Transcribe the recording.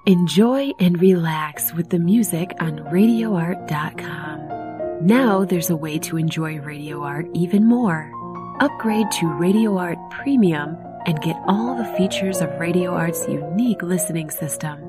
Enjoy and relax with the music on RadioArt.com. Now there's a way to enjoy Radio Art even more. Upgrade to Radio Art Premium and get all the features of Radio Art's unique listening system.